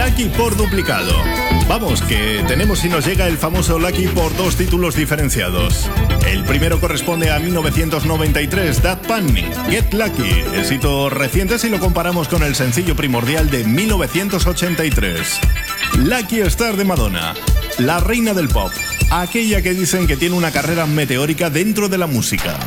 Lucky por duplicado. Vamos, que tenemos y nos llega el famoso Lucky por dos títulos diferenciados. El primero corresponde a 1993, Daft Punk, Get Lucky, éxito reciente si lo comparamos con el sencillo primordial de 1983. Lucky Star de Madonna, la reina del pop, aquella que dicen que tiene una carrera meteórica dentro de la música.